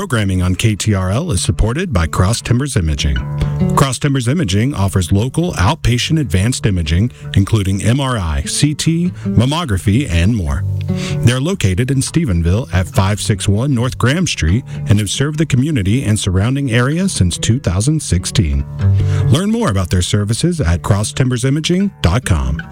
Programming on KTRL is supported by Cross Timbers Imaging. Cross Timbers Imaging offers local outpatient advanced imaging, including MRI, CT, mammography, and more. They're located in Stephenville at 561 North Graham Street and have served the community and surrounding area since 2016. Learn more about their services at crosstimbersimaging.com.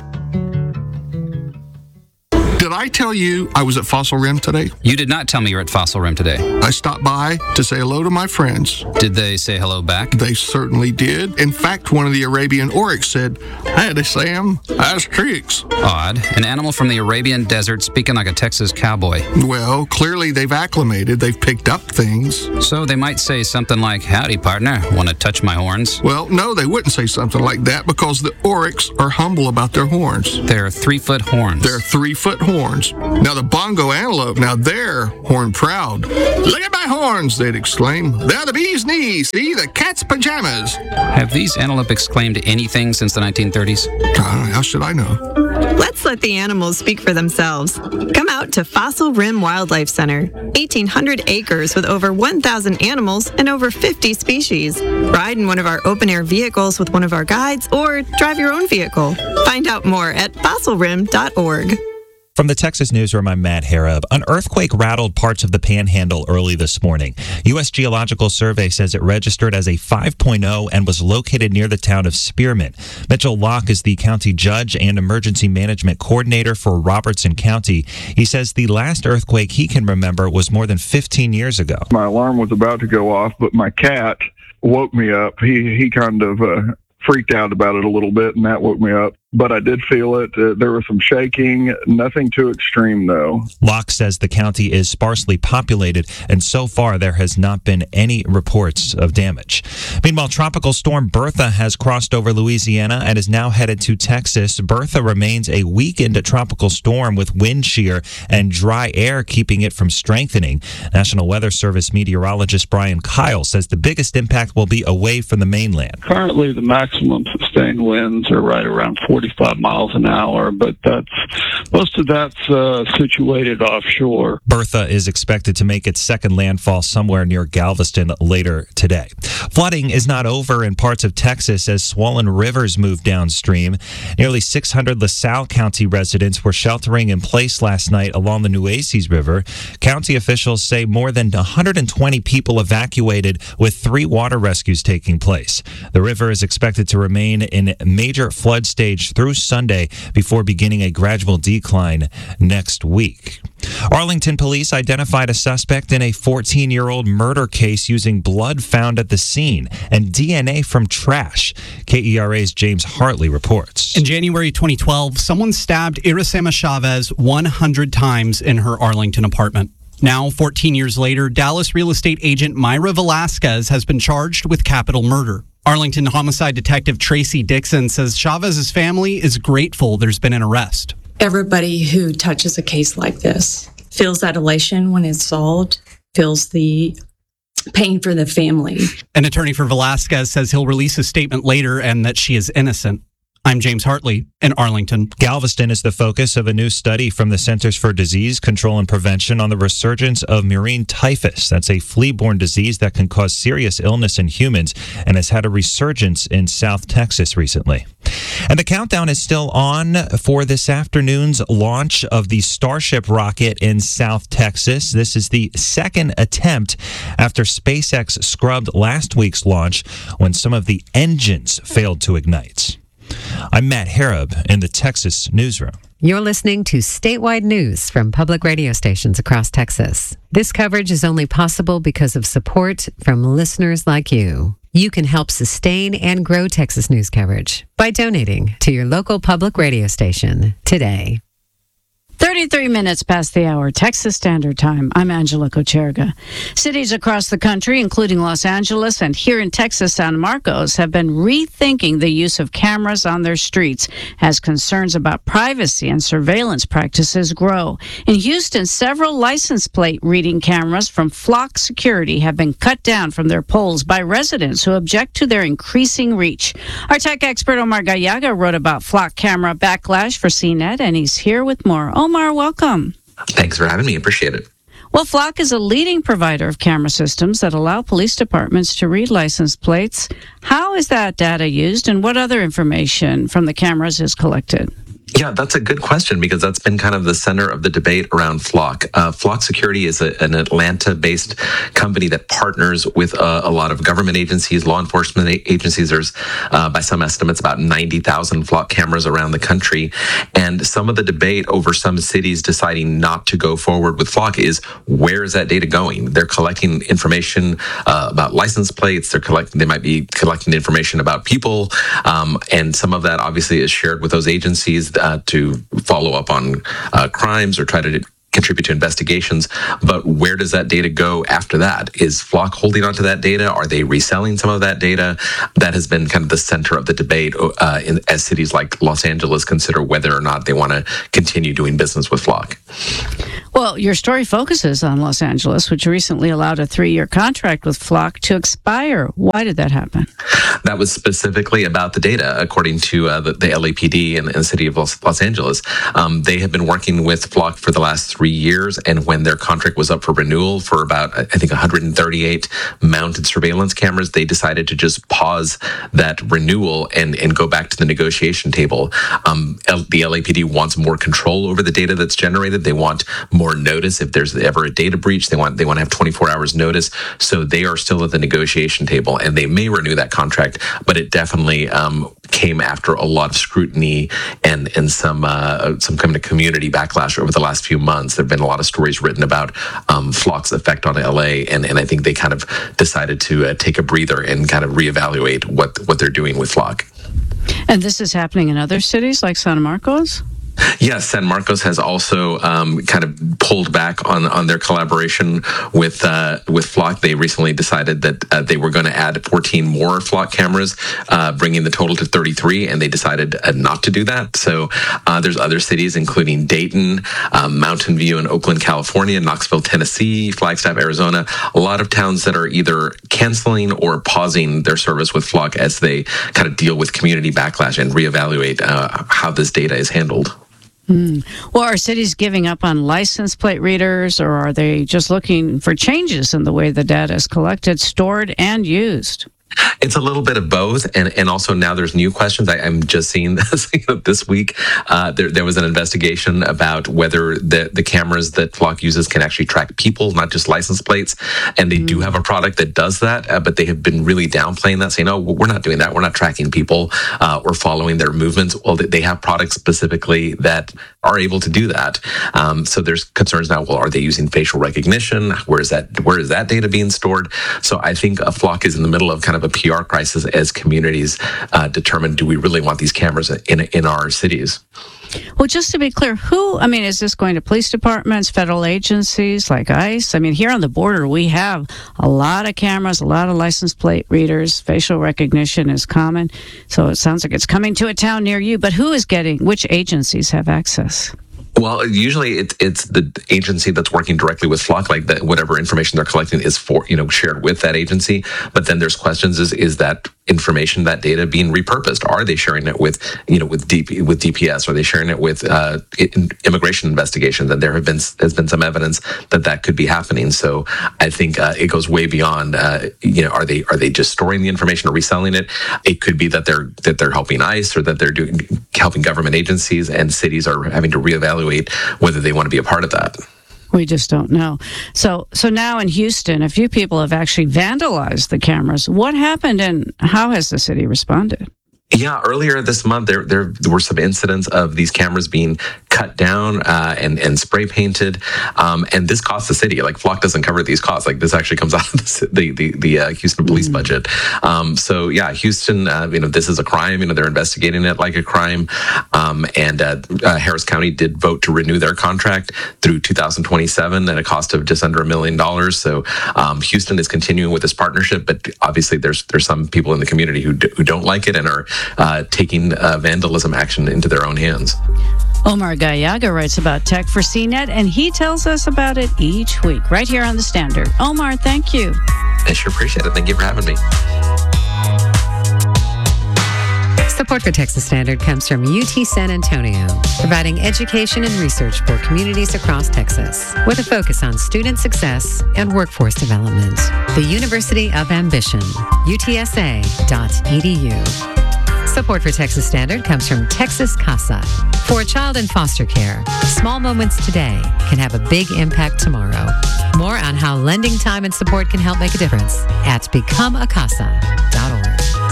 Did I tell you I was at Fossil Rim today? You did not tell me you're at Fossil Rim today. I stopped by to say hello to my friends. Did they say hello back? They certainly did. In fact, one of the Arabian oryx said, "Howdy, Sam. How's tricks?" Odd. An animal from the Arabian desert speaking like a Texas cowboy. Well, clearly they've acclimated. They've picked up things. So they might say something like, "Howdy, partner. Want to touch my horns?" Well, no, they wouldn't say something like that because the oryx are humble about their horns. They're 3-foot horns. They're 3-foot horns. Now the bongo antelope, now they're horn proud. "Look at my horns," they'd exclaim. "They're the bee's knees. See, the cat's pajamas." Have these antelope exclaimed anything since the 1930s? How should I know? Let's let the animals speak for themselves. Come out to Fossil Rim Wildlife Center. 1,800 acres with over 1,000 animals and over 50 species. Ride in one of our open-air vehicles with one of our guides or drive your own vehicle. Find out more at fossilrim.org. From the Texas Newsroom, I'm Matt Harab. An earthquake rattled parts of the Panhandle early this morning. U.S. Geological Survey says it registered as a 5.0 and was located near the town of Spearmint. Mitchell Locke is the county judge and emergency management coordinator for Robertson County. He says the last earthquake he can remember was more than 15 years ago. My alarm was about to go off, but my cat woke me up. He kind of freaked out about it a little bit, and that woke me up. But I did feel it. There was some shaking, nothing too extreme, though. Locke says the county is sparsely populated, and so far there has not been any reports of damage. Meanwhile, Tropical Storm Bertha has crossed over Louisiana and is now headed to Texas. Bertha remains a weakened tropical storm with wind shear and dry air keeping it from strengthening. National Weather Service meteorologist Brian Kyle says the biggest impact will be away from the mainland. Currently, the maximum sustained winds are right around 45 miles an hour, but most of that's situated offshore. Bertha is expected to make its second landfall somewhere near Galveston later today. Flooding is not over in parts of Texas as swollen rivers move downstream. Nearly 600 LaSalle County residents were sheltering in place last night along the Nueces River. County officials say more than 120 people evacuated, with 3 water rescues taking place. The river is expected to remain in major flood stage through Sunday before beginning a gradual decline next week. Arlington police identified a suspect in a 14-year-old murder case using blood found at the scene and DNA from trash. KERA's James Hartley reports. In January 2012, someone stabbed Irisama Chavez 100 times in her Arlington apartment. Now, 14 years later, Dallas real estate agent Myra Velasquez has been charged with capital murder. Arlington homicide detective Tracy Dixon says Chavez's family is grateful there's been an arrest. Everybody who touches a case like this feels that elation when it's solved, feels the pain for the family. An attorney for Velasquez says he'll release a statement later and that she is innocent. I'm James Hartley in Arlington. Galveston is the focus of a new study from the Centers for Disease Control and Prevention on the resurgence of murine typhus. That's a flea-borne disease that can cause serious illness in humans and has had a resurgence in South Texas recently. And the countdown is still on for this afternoon's launch of the Starship rocket in South Texas. This is the second attempt after SpaceX scrubbed last week's launch when some of the engines failed to ignite. I'm Matt Harab in the Texas Newsroom. You're listening to statewide news from public radio stations across Texas. This coverage is only possible because of support from listeners like you. You can help sustain and grow Texas news coverage by donating to your local public radio station today. 33 minutes past the hour, Texas Standard Time. I'm Angela Kocherga. Cities across the country, including Los Angeles and here in Texas, San Marcos, have been rethinking the use of cameras on their streets as concerns about privacy and surveillance practices grow. In Houston, several license plate reading cameras from Flock Security have been cut down from their poles by residents who object to their increasing reach. Our tech expert Omar Gallaga wrote about Flock camera backlash for CNET, and he's here with more. Omar, welcome. Thanks for having me. Appreciate it. Well, Flock is a leading provider of camera systems that allow police departments to read license plates. How is that data used, and what other information from the cameras is collected? Yeah, that's a good question because that's been kind of the center of the debate around Flock. Flock Security is an Atlanta-based company that partners with a lot of government agencies, law enforcement agencies. There's, by some estimates, about 90,000 Flock cameras around the country. And some of the debate over some cities deciding not to go forward with Flock is, where is that data going? They're collecting information about license plates. They might be collecting information about people. And some of that obviously is shared with those agencies to follow up on crimes or try to contribute to investigations. But where does that data go after that? Is Flock holding onto that data? Are they reselling some of that data? That has been kind of the center of the debate as cities like Los Angeles consider whether or not they want to continue doing business with Flock. Well, your story focuses on Los Angeles, which recently allowed a 3-year contract with Flock to expire. Why did that happen? That was specifically about the data, according to the LAPD and the city of Los Angeles. They have been working with Flock for the last 3 years, and when their contract was up for renewal for about, I think, 138 mounted surveillance cameras, they decided to just pause that renewal and go back to the negotiation table. The LAPD wants more control over the data that's generated. They want more notice if there's ever a data breach. They want to have 24 hours notice. So they are still at the negotiation table, and they may renew that contract, but it definitely came after a lot of scrutiny and some kind of community backlash over the last few months. There have been a lot of stories written about Flock's effect on LA, and I think they kind of decided to take a breather and kind of reevaluate what they're doing with Flock. And this is happening in other cities like San Marcos? Yes, San Marcos has also kind of pulled back on their collaboration with Flock. They recently decided that they were going to add 14 more Flock cameras, bringing the total to 33, and they decided not to do that. So there's other cities, including Dayton, Mountain View in Oakland, California, Knoxville, Tennessee, Flagstaff, Arizona, a lot of towns that are either canceling or pausing their service with Flock as they kind of deal with community backlash and reevaluate how this data is handled. Well, are cities giving up on license plate readers, or are they just looking for changes in the way the data is collected, stored, and used? It's a little bit of both, and also now there's new questions. I'm just seeing this week. There was an investigation about whether the cameras that Flock uses can actually track people, not just license plates. And they do have a product that does that, but they have been really downplaying that, saying, "Oh, we're not doing that. We're not tracking people or following their movements." Well, they have products specifically that are able to do that. So there's concerns now. Well, are they using facial recognition? Where is that data being stored? So I think Flock is in the middle of kind of a PR crisis as communities determine, do we really want these cameras in our cities? Well, just to be clear, is this going to police departments, federal agencies like ICE? I mean, here on the border, we have a lot of cameras, a lot of license plate readers. Facial recognition is common. So it sounds like it's coming to a town near you. But which agencies have access? Well, usually it's the agency that's working directly with Flock, like that whatever information they're collecting is shared with that agency. But then there's questions: is that information, that data, being repurposed? Are they sharing it with DPS? Are they sharing it with immigration investigations? And has been some evidence that could be happening. So I think it goes way beyond. Are they just storing the information or reselling it? It could be that they're helping ICE or that they're helping government agencies, and cities are having to reevaluate whether they want to be a part of that. We just don't know. So now in Houston, a few people have actually vandalized the cameras. What happened, and how has the city responded? Yeah, earlier this month, there were some incidents of these cameras being cut down and spray painted, and this costs the city. Like, Flock doesn't cover these costs. Like, this actually comes out of the Houston police budget. So yeah, Houston, this is a crime. They're investigating it like a crime, and Harris County did vote to renew their contract through 2027 at a cost of just under $1 million. So Houston is continuing with this partnership, but obviously there's some people in the community who don't like it and are taking vandalism action into their own hands. Omar Gallaga writes about tech for CNET, and he tells us about it each week right here on The Standard. Omar, thank you. I sure appreciate it. Thank you for having me. Support for Texas Standard comes from UT San Antonio, providing education and research for communities across Texas, with a focus on student success and workforce development. The University of Ambition, utsa.edu. Support for Texas Standard comes from Texas CASA. For a child in foster care, small moments today can have a big impact tomorrow. More on how lending time and support can help make a difference at becomeacasa.org.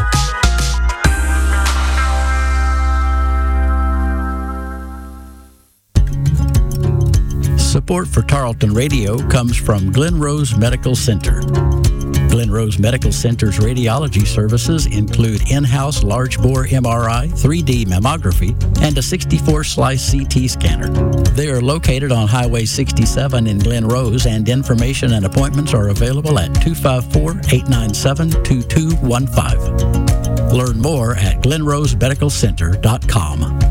Support for Tarleton Radio comes from Glen Rose Medical Center. Glen Rose Medical Center's radiology services include in-house large-bore MRI, 3D mammography, and a 64-slice CT scanner. They are located on Highway 67 in Glen Rose, and information and appointments are available at 254-897-2215. Learn more at glenrosemedicalcenter.com.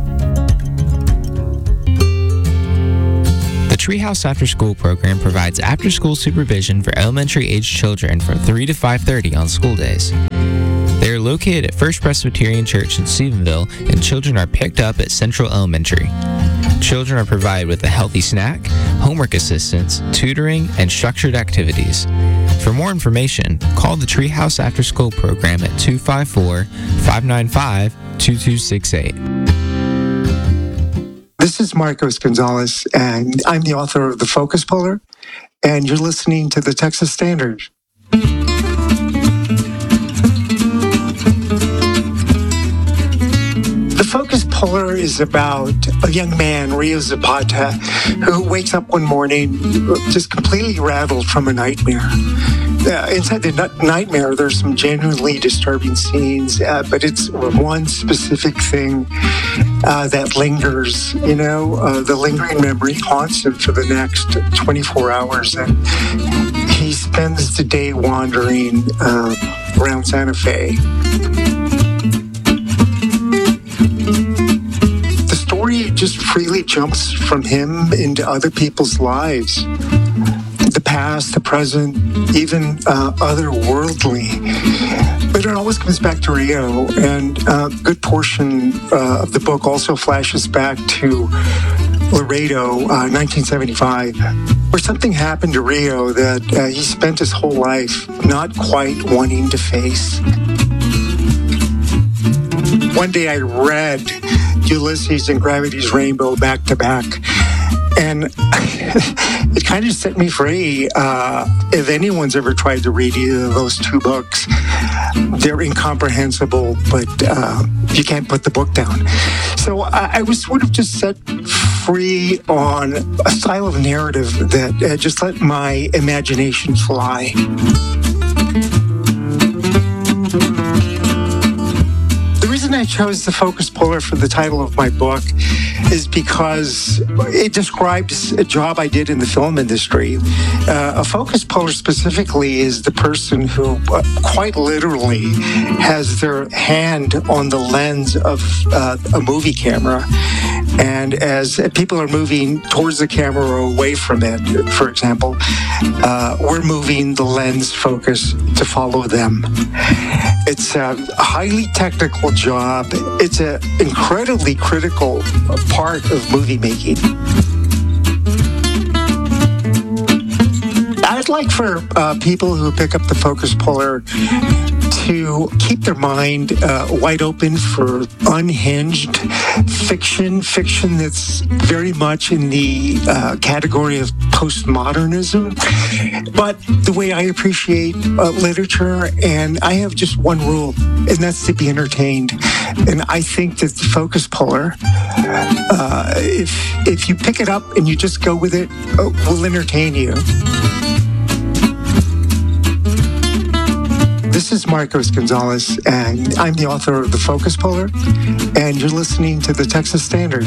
The Treehouse After School program provides after-school supervision for elementary-aged children from 3 to 5:30 on school days. They are located at First Presbyterian Church in Stephenville, and children are picked up at Central Elementary. Children are provided with a healthy snack, homework assistance, tutoring, and structured activities. For more information, call the Treehouse After School program at 254-595-2268. This is Marcos Gonzalez, and I'm the author of The Focus Puller, and you're listening to the Texas Standard. The Focus Puller is about a young man, Rio Zapata, who wakes up one morning just completely rattled from a nightmare. Inside the nightmare, there's some genuinely disturbing scenes, but it's one specific thing that lingers. The lingering memory haunts him for the next 24 hours, and he spends the day wandering around Santa Fe. The story just freely jumps from him into other people's lives. The past, the present, even otherworldly. But it always comes back to Rio, and a good portion of the book also flashes back to Laredo, 1975, where something happened to Rio that he spent his whole life not quite wanting to face. One day I read Ulysses and Gravity's Rainbow back to back, and it kind of set me free. If anyone's ever tried to read either of those two books, they're incomprehensible, but you can't put the book down. So I was sort of just set free on a style of narrative that just let my imagination fly. The reason I chose The Focus Puller for the title of my book is because it describes a job I did in the film industry. A focus puller specifically is the person who quite literally has their hand on the lens of a movie camera. And as people are moving towards the camera or away from it, for example, we're moving the lens focus to follow them. It's a highly technical job. It's an incredibly critical part of movie making. I'd like for people who pick up the Focus Puller to keep their mind wide open for unhinged fiction that's very much in the category of postmodernism. But the way I appreciate literature, and I have just one rule, and that's to be entertained. And I think that the Focus Puller, if you pick it up and you just go with it, will entertain you. This is Marcos Gonzalez, and I'm the author of The Focus Puller, and you're listening to the Texas Standard.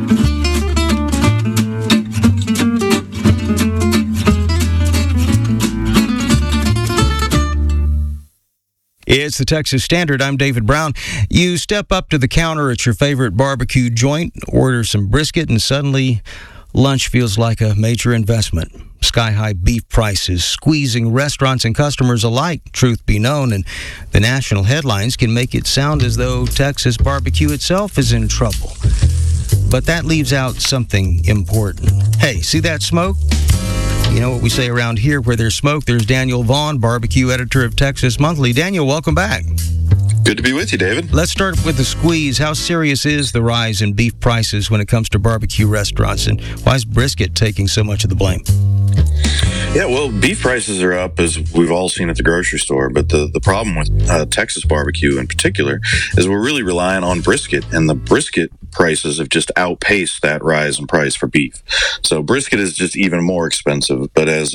It's the Texas Standard. I'm David Brown. You step up to the counter at your favorite barbecue joint, order some brisket, and suddenly lunch feels like a major investment. Sky-high beef prices squeezing restaurants and customers alike, truth be known, and the national headlines can make it sound as though Texas barbecue itself is in trouble. But that leaves out something important. Hey, see that smoke? You know what we say around here, where there's smoke, there's Daniel Vaughn, barbecue editor of Texas Monthly. Daniel, welcome back. Good to be with you, David. Let's start with the squeeze. How serious is the rise in beef prices when it comes to barbecue restaurants, and why is brisket taking so much of the blame? Yeah, well, beef prices are up, as we've all seen at the grocery store, but the problem with Texas barbecue in particular is we're really relying on brisket, and the brisket prices have just outpaced that rise in price for beef. So brisket is just even more expensive, but as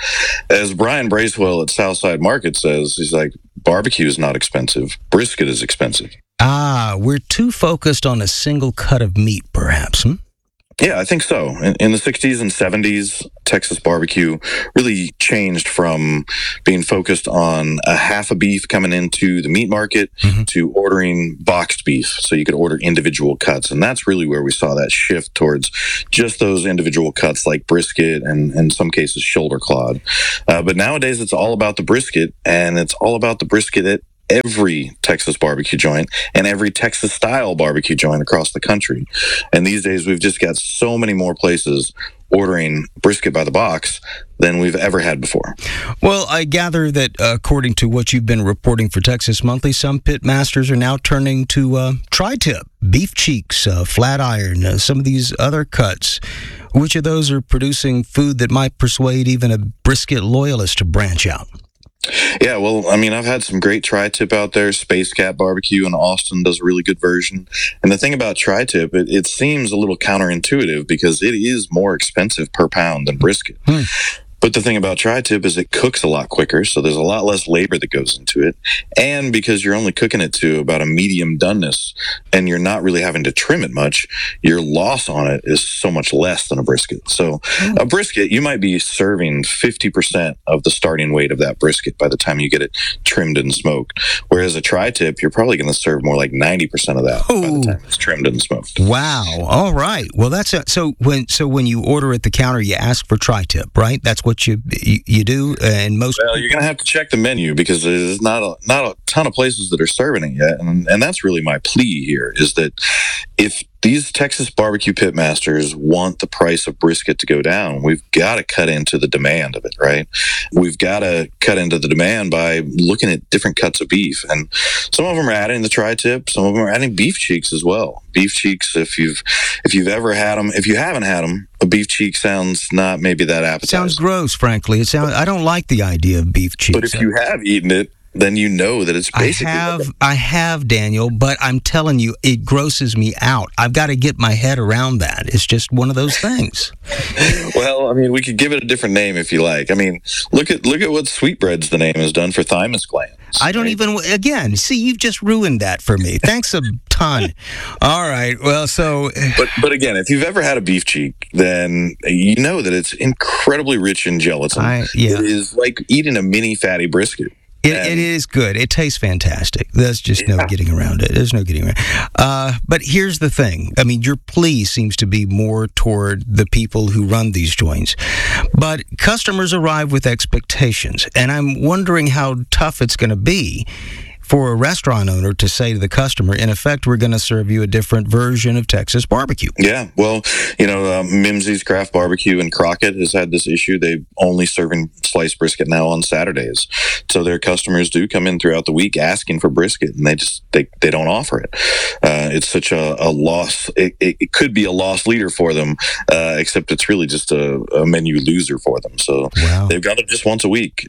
Brian Bracewell at Southside Market says, he's like, barbecue is not expensive, brisket is expensive. We're too focused on a single cut of meat, perhaps, Yeah, I think so. In the 60s and 70s, Texas barbecue really changed from being focused on a half a beef coming into the meat market to ordering boxed beef, so you could order individual cuts. And that's really where we saw that shift towards just those individual cuts like brisket and in some cases shoulder clod. But nowadays it's all about the brisket, and it's all about the brisket at every Texas barbecue joint and every Texas style barbecue joint across the country. And these days we've just got so many more places ordering brisket by the box than we've ever had before. Well, I gather that according to what you've been reporting for Texas Monthly, some pit masters are now turning to tri-tip, beef cheeks, flat iron, some of these other cuts. Which of those are producing food that might persuade even a brisket loyalist to branch out? Yeah, well, I mean, I've had some great tri-tip out there. Space Cat Barbecue in Austin does a really good version. And the thing about tri-tip, it seems a little counterintuitive because it is more expensive per pound than brisket. But the thing about tri-tip is it cooks a lot quicker, so there's a lot less labor that goes into it. And because you're only cooking it to about a medium doneness and you're not really having to trim it much, your loss on it is so much less than a brisket. So a brisket, you might be serving 50% of the starting weight of that brisket by the time you get it trimmed and smoked. Whereas a tri-tip, you're probably going to serve more like 90% of that by the time it's trimmed and smoked. Wow. All right. Well, that's so when you order at the counter, you ask for tri-tip, right? That's what you do, and most. Well, you're going to have to check the menu because there's not a ton of places that are serving it yet, and that's really my plea here is that if these Texas barbecue pitmasters want the price of brisket to go down, we've got to cut into the demand of it, right? We've got to cut into the demand by looking at different cuts of beef. And some of them are adding the tri-tip, some of them are adding beef cheeks as well. Beef cheeks, if you've ever had them, if you haven't had them, a beef cheek sounds not maybe that appetizing. Sounds gross, frankly. I don't like the idea of beef cheeks. But if you have eaten it, then you know that it's basically... I have, Daniel, but I'm telling you, it grosses me out. I've got to get my head around that. It's just one of those things. Well, I mean, we could give it a different name if you like. I mean, look at what Sweetbreads, the name, has done for thymus glands. I don't even... Again, see, you've just ruined that for me. Thanks a ton. All right, well, so... But again, if you've ever had a beef cheek, then you know that it's incredibly rich in gelatin. It is like eating a mini fatty brisket. It is good. It tastes fantastic. There's just no getting around it. There's no getting around. But here's the thing. I mean, your plea seems to be more toward the people who run these joints. But customers arrive with expectations, and I'm wondering how tough it's going to be for a restaurant owner to say to the customer, in effect, we're going to serve you a different version of Texas barbecue. Yeah, well, Mimsey's Craft Barbecue in Crockett has had this issue. They're only serving sliced brisket now on Saturdays. So their customers do come in throughout the week asking for brisket, and they don't offer it. It's such a loss. It could be a loss leader for them, except it's really just a menu loser for them. So they've got it just once a week.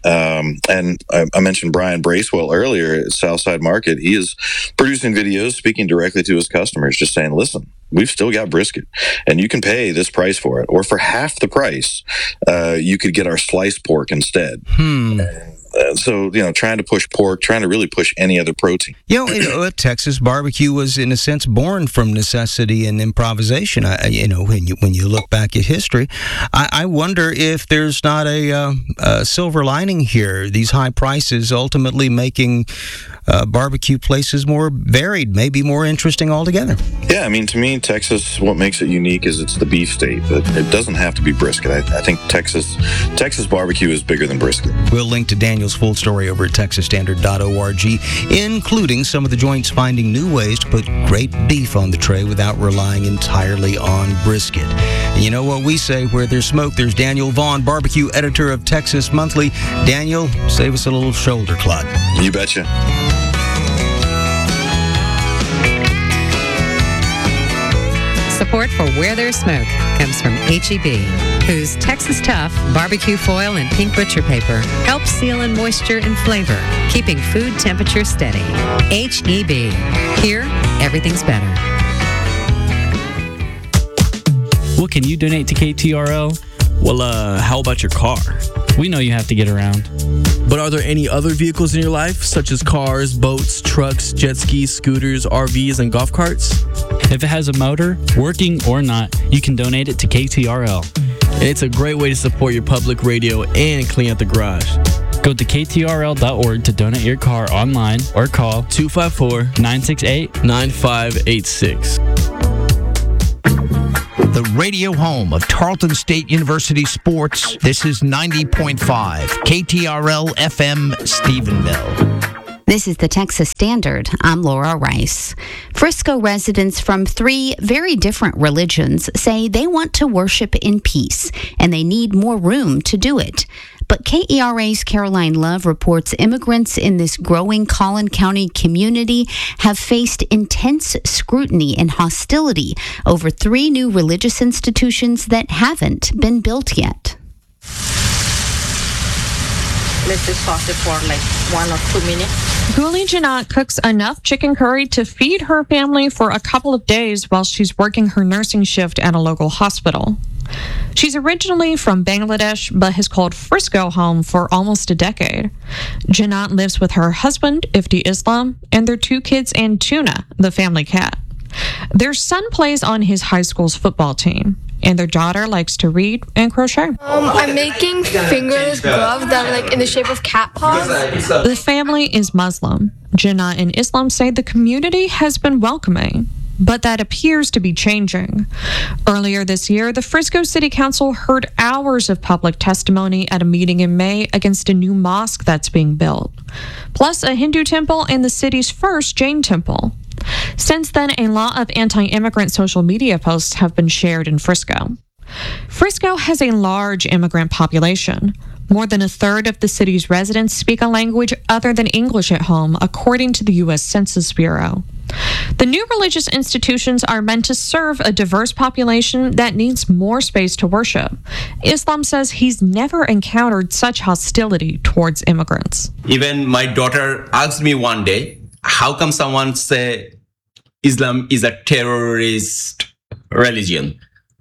And I mentioned Brian Bracewell earlier at Southside Market. He is producing videos speaking directly to his customers, just saying, listen, we've still got brisket and you can pay this price for it, or for half the price you could get our sliced pork instead. trying to push pork, trying to really push any other protein. Texas barbecue was in a sense born from necessity and improvisation. When you look back at history, I wonder if there's not a silver lining here. These high prices ultimately making barbecue places more varied, maybe more interesting altogether. Yeah, to me, Texas, what makes it unique is it's the beef state, but it doesn't have to be brisket. I think Texas barbecue is bigger than brisket. We'll link to Daniel's full story over at texasstandard.org, including some of the joints finding new ways to put great beef on the tray without relying entirely on brisket. And you know what we say, where there's smoke, there's Daniel Vaughn, barbecue editor of Texas Monthly. Daniel, save us a little shoulder clog. You betcha. Support for Where There's Smoke comes from H-E-B, whose Texas Tough barbecue foil and pink butcher paper helps seal in moisture and flavor, keeping food temperature steady. H-E-B. Here, everything's better. What can you donate to KTRL? Well, how about your car? We know you have to get around. But are there any other vehicles in your life, such as cars, boats, trucks, jet skis, scooters, RVs, and golf carts? If it has a motor, working or not, you can donate it to KTRL. And it's a great way to support your public radio and clean out the garage. Go to ktrl.org to donate your car online or call 254-968-9586. The radio home of Tarleton State University sports. This is 90.5 KTRL FM Stephenville. This is the Texas Standard. I'm Laura Rice. Frisco residents from 3 very different religions say they want to worship in peace, and they need more room to do it. But KERA's Caroline Love reports immigrants in this growing Collin County community have faced intense scrutiny and hostility over 3 new religious institutions that haven't been built yet. Let's just sauce it for like 1 or 2 minutes. Guli Janat cooks enough chicken curry to feed her family for a couple of days while she's working her nursing shift at a local hospital. She's originally from Bangladesh, but has called Frisco home for almost a decade. Janat lives with her husband, Ifti Islam, and their 2 kids and Tuna, the family cat. Their son plays on his high school's football team, and their daughter likes to read and crochet. I'm making fingerless gloves that are like in the shape of cat paws. The family is Muslim. Janat and Islam say the community has been welcoming, but that appears to be changing. Earlier this year, the Frisco City Council heard hours of public testimony at a meeting in May against a new mosque that's being built, plus a Hindu temple and the city's first Jain temple. Since then, a lot of anti-immigrant social media posts have been shared in Frisco. Frisco has a large immigrant population. More than a third of the city's residents speak a language other than English at home, according to the U.S. Census Bureau. The new religious institutions are meant to serve a diverse population that needs more space to worship. Islam says he's never encountered such hostility towards immigrants. Even my daughter asked me one day, how come someone say Islam is a terrorist religion?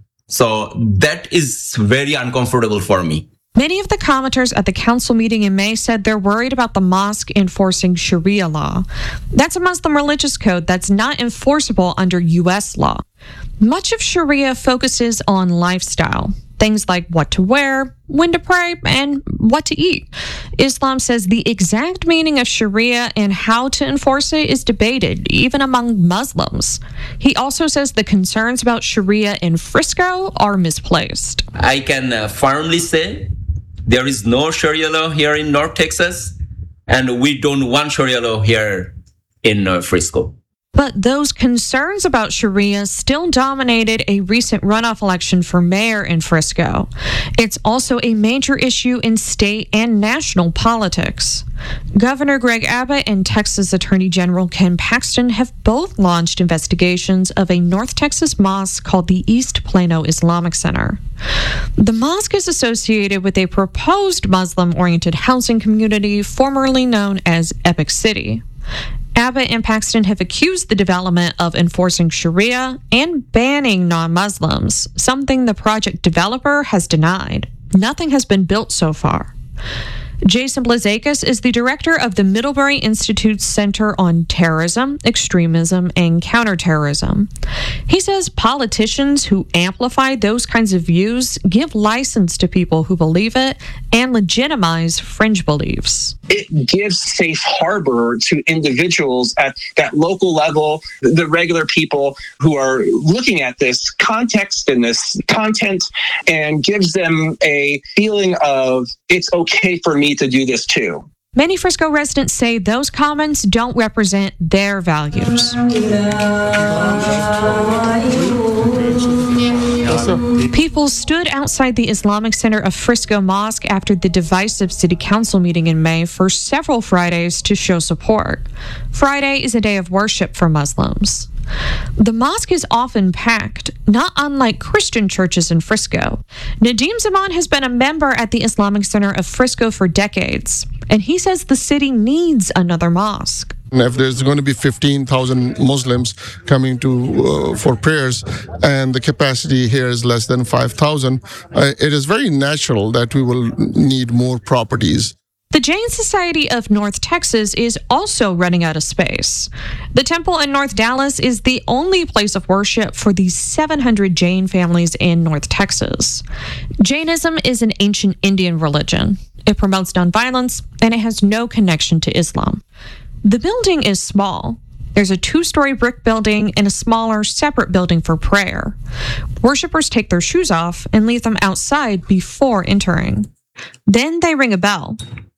So that is very uncomfortable for me. Many of the commenters at the council meeting in May said they're worried about the mosque enforcing Sharia law. That's a Muslim religious code that's not enforceable under U.S. law. Much of Sharia focuses on lifestyle, things like what to wear, when to pray, and what to eat. Islam says the exact meaning of Sharia and how to enforce it is debated, even among Muslims. He also says the concerns about Sharia in Frisco are misplaced. I can firmly say there is no Sharia law here in North Texas, and we don't want Sharia law here in Frisco. But those concerns about Sharia still dominated a recent runoff election for mayor in Frisco. It's also a major issue in state and national politics. Governor Greg Abbott and Texas Attorney General Ken Paxton have both launched investigations of a North Texas mosque called the East Plano Islamic Center. The mosque is associated with a proposed Muslim-oriented housing community formerly known as Epic City. Abbott and Paxton have accused the development of enforcing Sharia and banning non-Muslims, something the project developer has denied. Nothing has been built so far. Jason Blazakis is the director of the Middlebury Institute's Center on Terrorism, Extremism, and Counterterrorism. He says politicians who amplify those kinds of views give license to people who believe it and legitimize fringe beliefs. It gives safe harbor to individuals at that local level, the regular people who are looking at this context and this content, and gives them a feeling of it's okay for me to do this too. Many Frisco residents say those comments don't represent their values. People stood outside the Islamic Center of Frisco Mosque after the divisive city council meeting in May for several Fridays to show support. Friday is a day of worship for Muslims. The mosque is often packed, not unlike Christian churches in Frisco. Nadim Zaman has been a member at the Islamic Center of Frisco for decades, and he says the city needs another mosque. If there's going to be 15,000 Muslims coming to for prayers, and the capacity here is less than 5,000, it is very natural that we will need more properties. The Jain Society of North Texas is also running out of space. The temple in North Dallas is the only place of worship for the 700 Jain families in North Texas. Jainism is an ancient Indian religion. It promotes nonviolence, and it has no connection to Islam. The building is small. There's a 2-story brick building and a smaller, separate building for prayer. Worshippers take their shoes off and leave them outside before entering. Then they ring a bell.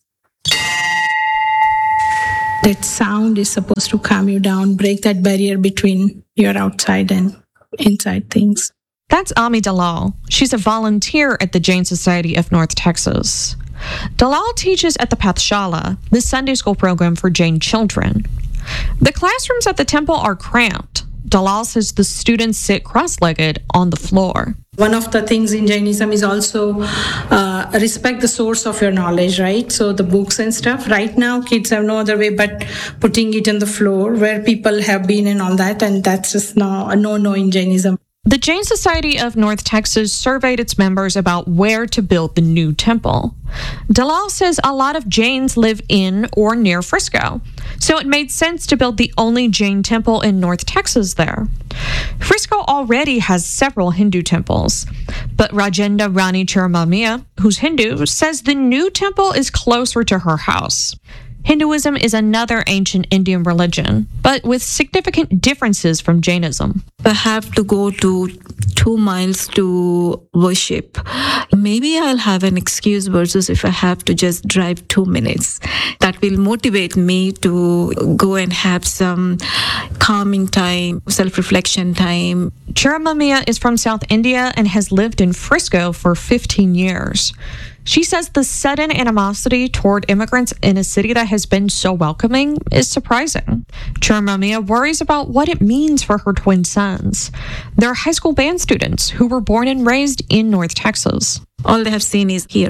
That sound is supposed to calm you down, break that barrier between your outside and inside things. That's Ami Dalal. She's a volunteer at the Jain Society of North Texas. Dalal teaches at the Pathshala, the Sunday school program for Jain children. The classrooms at the temple are cramped. Dalal says the students sit cross-legged on the floor. One of the things in Jainism is also respect the source of your knowledge, right? So the books and stuff. Right now, kids have no other way but putting it on the floor where people have been and all that, and that's just a no-no in Jainism. The Jain Society of North Texas surveyed its members about where to build the new temple. Dalal says a lot of Jains live in or near Frisco, so it made sense to build the only Jain temple in North Texas there. Frisco already has several Hindu temples, but Rajendra Rani Chiramamiya, who's Hindu, says the new temple is closer to her house. Hinduism is another ancient Indian religion, but with significant differences from Jainism. I have to go to 2 miles to worship. Maybe I'll have an excuse versus if I have to just drive 2 minutes. That will motivate me to go and have some calming time, self-reflection time. Chiramamiya is from South India and has lived in Frisco for 15 years. She says the sudden animosity toward immigrants in a city that has been so welcoming is surprising. Chiramamiya worries about what it means for her twin sons. They're high school band students who were born and raised in North Texas. All they have seen is here.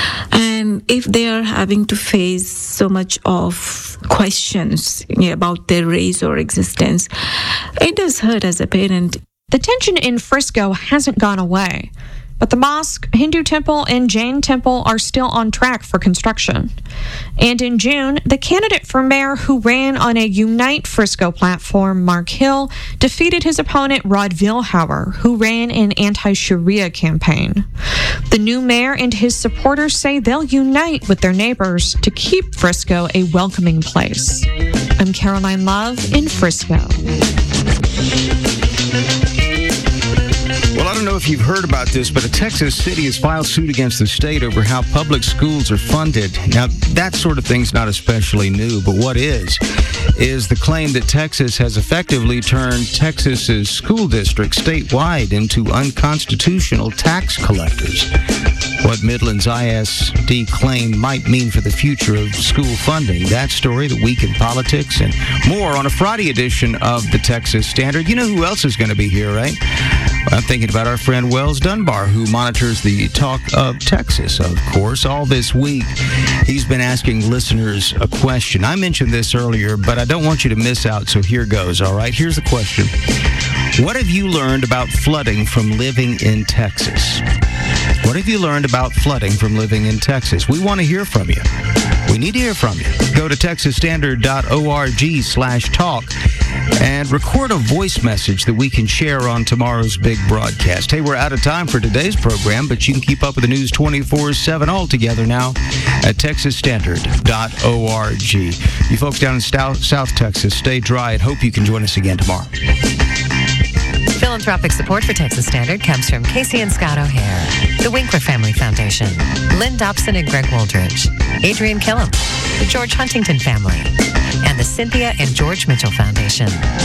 And if they are having to face so much of questions about their race or existence, it does hurt as a parent. The tension in Frisco hasn't gone away. But the mosque, Hindu temple, and Jain temple are still on track for construction. And in June, the candidate for mayor who ran on a Unite Frisco platform, Mark Hill, defeated his opponent, Rod Vilhauer, who ran an anti-Sharia campaign. The new mayor and his supporters say they'll unite with their neighbors to keep Frisco a welcoming place. I'm Caroline Love in Frisco. Well, I don't know if you've heard about this, but a Texas city has filed suit against the state over how public schools are funded. Now, that sort of thing's not especially new, but what is the claim that Texas has effectively turned Texas's school districts statewide into unconstitutional tax collectors. What Midland's ISD claim might mean for the future of school funding. That story, the week in politics, and more on a Friday edition of the Texas Standard. You know who else is going to be here, right? I'm thinking about our friend Wells Dunbar, who monitors the Talk of Texas, of course. All this week, he's been asking listeners a question. I mentioned this earlier, but I don't want you to miss out, so here goes, all right? Here's the question. What have you learned about flooding from living in Texas? What have you learned about flooding from living in Texas? We want to hear from you. We need to hear from you. Go to texasstandard.org/talk and record a voice message that we can share on tomorrow's big broadcast. Hey, we're out of time for today's program, but you can keep up with the news 24/7 all together now at texasstandard.org. You folks down in South Texas, stay dry and hope you can join us again tomorrow. Philanthropic support for Texas Standard comes from Casey and Scott O'Hare, the Winkler Family Foundation, Lynn Dobson and Greg Wooldridge, Adrian Killam, the George Huntington family, and the Cynthia and George Mitchell Foundation.